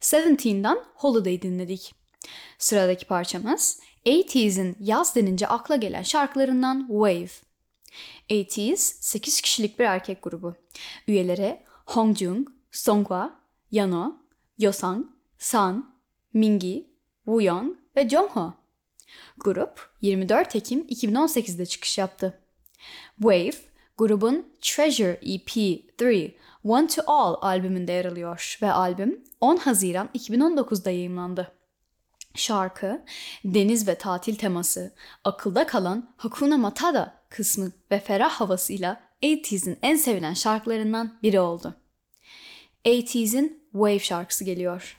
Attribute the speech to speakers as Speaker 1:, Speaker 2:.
Speaker 1: Seventeen'den Holiday dinledik. Sıradaki parçamız 80's'in yaz denince akla gelen şarkılarından Wave. 80's 8 kişilik bir erkek grubu. Üyeleri Hongjoong, Songhwa, Yano, Yosang, San, Mingi, Wooyoung ve Jongho. Grup 24 Ekim 2018'de çıkış yaptı. Wave, grubun Treasure EP3 One to All albümünde yer alıyor ve albüm 10 Haziran 2019'da yayımlandı. Şarkı, deniz ve tatil teması, akılda kalan Hakuna Matata kısmı ve ferah havasıyla 80's'in en sevilen şarkılarından biri oldu. 80's'in Wave şarkısı geliyor.